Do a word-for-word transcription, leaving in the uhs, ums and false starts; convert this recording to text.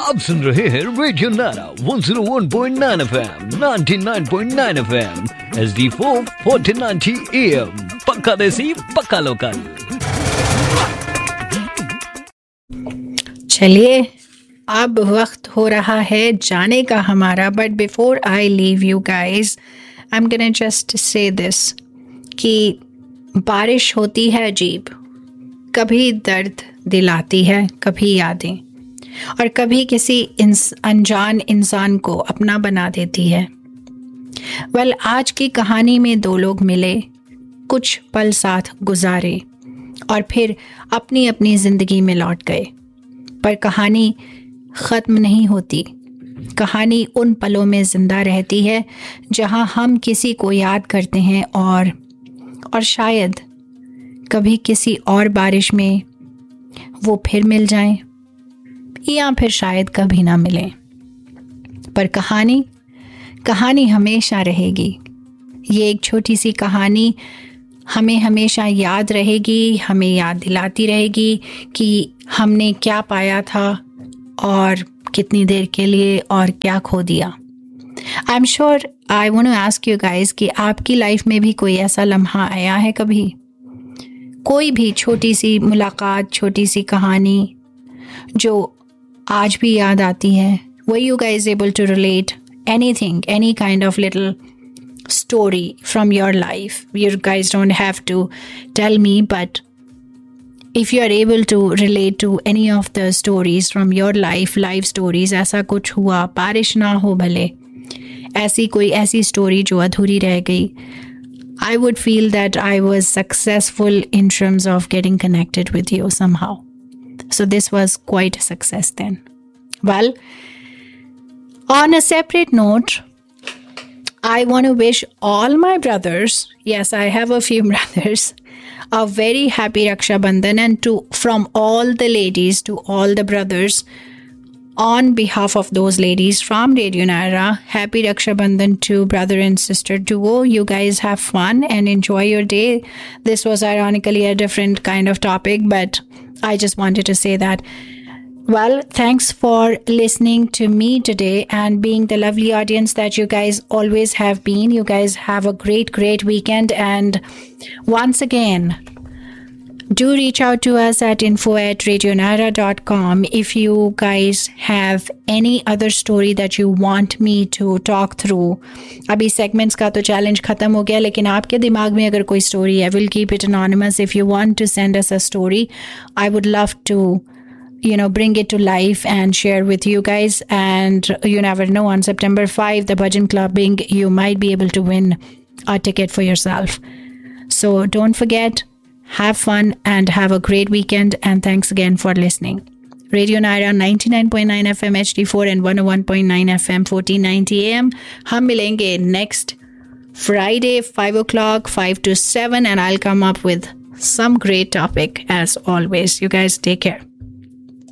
आप सुन रहे हैं रेडियो नारा one oh one point nine F M, ninety-nine point nine F M, H D four fourteen ninety A M. पक्का देसी पक्का लोकल। चलिए अब वक्त हो रहा है जाने का हमारा, but before I leave you guys I am gonna just say this कि बारिश होती है अजीब, कभी दर्द दिलाती है, कभी यादें, और कभी किसी इंस, अनजान इंसान को अपना बना देती है। वेल well, आज की कहानी में दो लोग मिले, कुछ पल साथ गुजारे और फिर अपनी अपनी ज़िंदगी में लौट गए। पर कहानी ख़त्म नहीं होती, कहानी उन पलों में ज़िंदा रहती है जहां हम किसी को याद करते हैं और और शायद कभी किसी और बारिश में वो फिर मिल जाएं, या फिर शायद कभी ना मिलें। पर कहानी कहानी हमेशा रहेगी। ये एक छोटी सी कहानी हमें हमेशा याद रहेगी, हमें याद दिलाती रहेगी कि हमने क्या पाया था और कितनी देर के लिए और क्या खो दिया। I am sure I want to ask you guys कि आपकी लाइफ में भी कोई ऐसा लम्हा आया है कभी? कोई भी छोटी सी मुलाकात, छोटी सी कहानी जो आज भी याद आती है? Were you guys able to relate anything, any kind of little story from your life? You guys don't have to tell me, but if you are able to relate to any of the stories from your life, life stories, ऐसा कुछ हुआ, बारिश ना हो भले, ऐसी कोई ऐसी स्टोरी जो अधूरी रह गई, I would feel that I was successful in terms of getting connected with you somehow. So this was quite a success then. Well, on a separate note, I want to wish all my brothers, yes, I have a few brothers, a very happy Raksha Bandhan, and to from all the ladies to all the brothers, on behalf of those ladies from Radio Naira, happy Raksha Bandhan to brother and sister duo. You guys have fun and enjoy your day. This was ironically a different kind of topic, but I just wanted to say that. Well, thanks for listening to me today and being the lovely audience that you guys always have been. You guys have a great, great weekend. And once again, do reach out to us at info at radionaira dot com if you guys have any other story that you want me to talk through. अभी segments का तो challenge खत्म हो गया, लेकिन आपके दिमाग में अगर कोई story है, we'll keep it anonymous. If you want to send us a story, I would love to, you know, bring it to life and share with you guys. And you never know, on September fifth, the Bhajan Clubbing, you might be able to win a ticket for yourself. So don't forget, have fun and have a great weekend, and thanks again for listening. Radio Naira ninety-nine point nine F M H D four and one oh one point nine F M fourteen ninety A M. हम मिलेंगे next Friday five o'clock, five to seven, and I'll come up with some great topic as always. You guys take care.